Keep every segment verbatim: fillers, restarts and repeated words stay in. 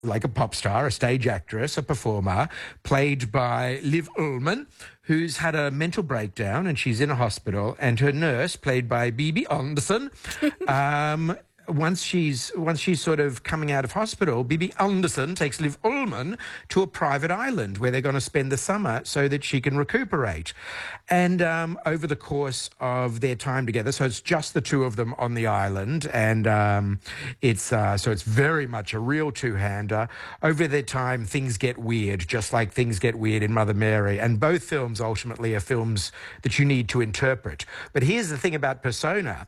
like a pop star, a stage actress, a performer, played by Liv Ullmann, who's had a mental breakdown and she's in a hospital, and her nurse, played by Bibi Andersson, um, once she's once she's sort of coming out of hospital, Bibi Andersson takes Liv Ullmann to a private island where they're going to spend the summer so that she can recuperate. And um, over the course of their time together, so it's just the two of them on the island, and um, it's uh, so it's very much a real two-hander. Over their time, things get weird, just like things get weird in Mother Mary. And both films ultimately are films that you need to interpret. But here's the thing about Persona.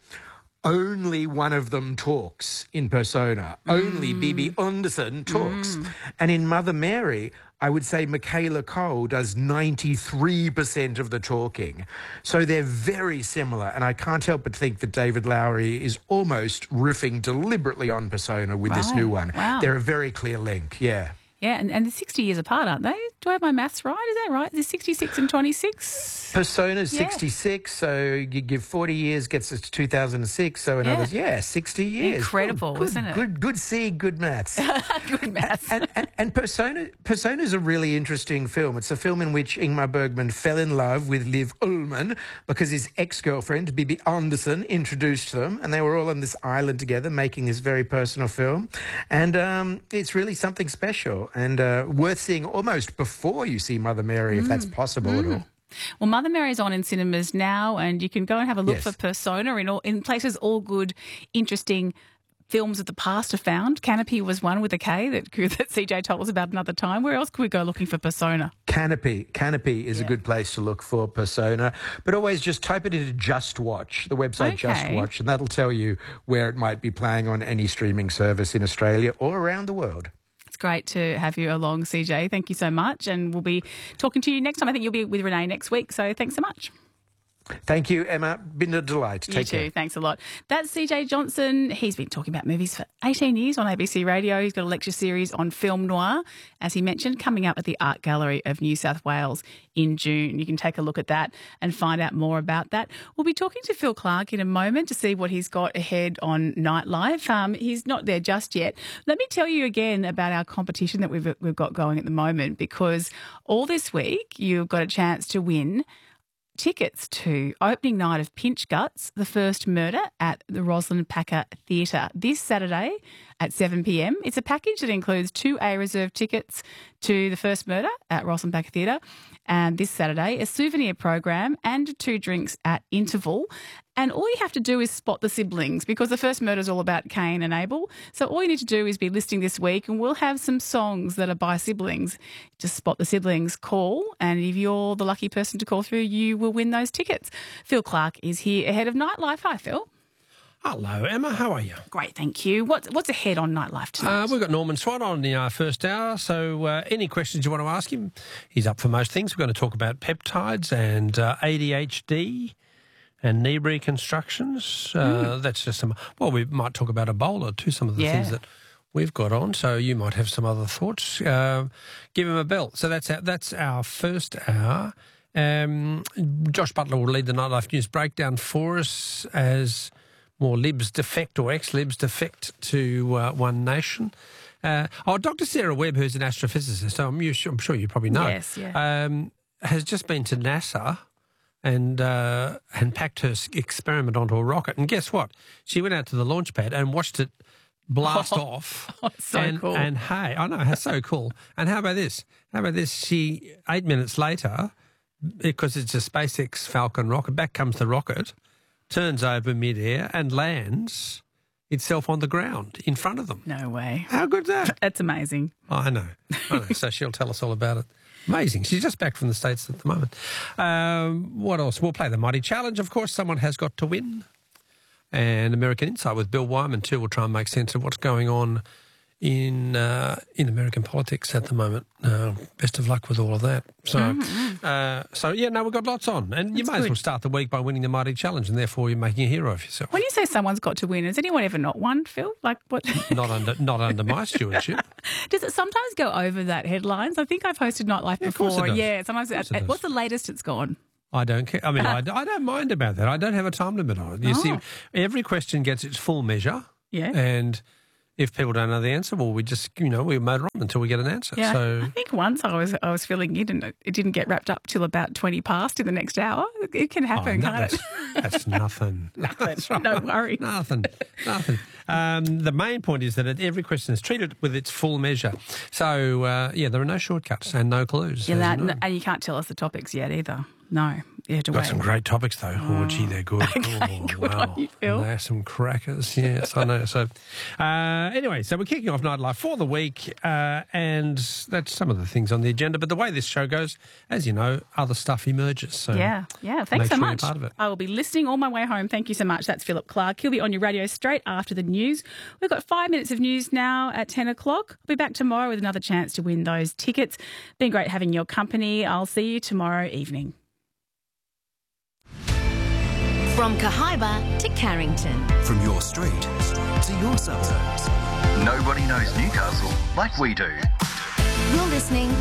Only one of them talks in Persona. Mm. Only Bibi Andersson talks. Mm. And in Mother Mary, I would say Michaela Coel does ninety-three percent of the talking. So they're very similar. And I can't help but think that David Lowery is almost riffing deliberately on Persona with right. this new one. Wow. They're a very clear link, yeah. Yeah, and, and they're sixty years apart, aren't they? Do I have my maths right? Is that right? They're sixty-six and twenty-six? Persona's yeah. sixty-six, so you give forty years, gets us to two thousand six, so another, yeah, yeah sixty years. Incredible, good, isn't it? Good, good C, good maths. Good maths. And, and, and Persona, Persona's a really interesting film. It's a film in which Ingmar Bergman fell in love with Liv Ullmann because his ex-girlfriend, Bibi Andersson, introduced them, and they were all on this island together making this very personal film. And um, it's really something special and uh, worth seeing almost before you see Mother Mary, mm. if that's possible mm. at all. Well, Mother Mary's on in cinemas now, and you can go and have a look yes. for Persona in all in places all good, interesting films of the past are found. Canopy was one with a K that, that C J told us about another time. Where else could we go looking for Persona? Canopy. Canopy is yeah. a good place to look for Persona. But always just type it into Just Watch, the website okay. Just Watch, and that'll tell you where it might be playing on any streaming service in Australia or around the world. It's great to have you along, C J. Thank you so much. And we'll be talking to you next time. I think you'll be with Renee next week. So thanks so much. Thank you, Emma. Been a delight. You Take too. care. Thanks a lot. That's C J Johnson. He's been talking about movies for eighteen years on A B C Radio. He's got a lecture series on film noir, as he mentioned, coming up at the Art Gallery of New South Wales in June. You can take a look at that and find out more about that. We'll be talking to Phil Clark in a moment to see what he's got ahead on Nightlife. Um, he's not there just yet. Let me tell you again about our competition that we've, we've got going at the moment, because all this week you've got a chance to win tickets to opening night of Pinch Guts, The First Murder at the Rosalind Packer Theatre this Saturday at seven p m. It's a package that includes two A-reserved tickets to The First Murder at Rosalind Packer Theatre and this Saturday, a souvenir program and two drinks at interval. And all you have to do is spot the siblings, because The First Murder is all about Cain and Abel. So all you need to do is be listening this week, and we'll have some songs that are by siblings. Just spot the siblings, call, and if you're the lucky person to call through, you will win those tickets. Phil Clark is here ahead of Nightlife. Hi, Phil. Hello, Emma. How are you? Great, thank you. What's, what's ahead on Nightlife tonight? Uh, we've got Norman Swan on the uh, first hour, so uh, any questions you want to ask him, he's up for most things. We're going to talk about peptides and uh, A D H D and knee reconstructions. Uh, mm. That's just some... Well, we might talk about Ebola too, some of the yeah. things that we've got on, so you might have some other thoughts. Uh, give him a bell. So that's our, that's our first hour. Um, Josh Butler will lead the Nightlife News breakdown for us as more Libs defect or ex-Libs defect to uh, One Nation. Uh, oh, Doctor Sarah Webb, who's an astrophysicist, so I'm, you, I'm sure you probably know, yes, yeah. um, has just been to NASA and uh, and packed her experiment onto a rocket. And guess what? She went out to the launch pad and watched it blast oh, off. Oh, so and, cool. And hey, I know, it's so cool. And how about this? How about this? She, eight minutes later, because it's a SpaceX Falcon rocket, back comes the rocket, turns over midair and lands itself on the ground in front of them. No way. How good's that? That's amazing. Oh, I know. I know. So she'll tell us all about it. Amazing. She's just back from the States at the moment. Um, what else? We'll play the Mighty Challenge, of course. Someone has got to win. And American Insight with Bill Wyman too. We'll try and make sense of what's going on in uh, in American politics at the moment. Uh, best of luck with all of that. So, mm-hmm. uh, so yeah, no, we've got lots on. And That's you may good. as well start the week by winning the Mighty Challenge, and therefore you're making a hero of yourself. When you say someone's got to win, has anyone ever not won, Phil? Like what? not under not under my stewardship. Does it sometimes go over that headlines? I think I've hosted Nightlife yeah, before. Of course it does. Yeah, sometimes. Of course It, it what's the latest it's gone? I don't care. I mean, I, I don't mind about that. I don't have a time limit on it. You oh. see, every question gets its full measure. Yeah. And if people don't know the answer, well, we just, you know, we motor on until we get an answer. Yeah, So I think once I was I was filling in and it didn't get wrapped up till about twenty past in the next hour. It can happen, no, can't that's, it? that's nothing. That's right. No worries. Nothing. Nothing. Um, the main point is that every question is treated with its full measure. So, uh, yeah, there are no shortcuts and no clues. Yeah, as that, you know. and you can't tell us the topics yet either. No, you have to Got wait. some great topics though. Oh, gee, they're good. Okay, oh, good wow. on you, Phil. They're some crackers. Yes, I know. So, uh, anyway, so we're kicking off Nightlife for the week, uh, and that's some of the things on the agenda. But the way this show goes, as you know, other stuff emerges. So Yeah, yeah. Thanks make so sure you're much. part of it. I will be listening all my way home. Thank you so much. That's Philip Clark. He'll be on your radio straight after the news. We've got five minutes of news now at ten o'clock. I'll be back tomorrow with another chance to win those tickets. Been great having your company. I'll see you tomorrow evening. From Cahaiba to Carrington. From your street to your suburbs. Nobody knows Newcastle like we do. You're listening